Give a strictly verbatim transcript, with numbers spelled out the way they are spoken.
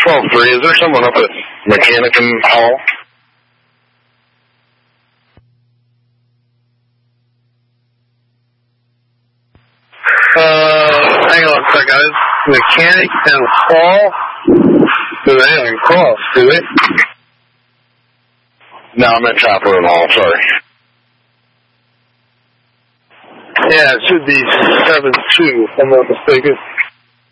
twelve three. Is there someone up at Mechanican Hall? Uh, hang on a sec, guys. Mechanic and Hall? Do they even cross, do they? No, I'm at Chopper and Hall, sorry. Yeah, it should be seven two, if I'm not mistaken.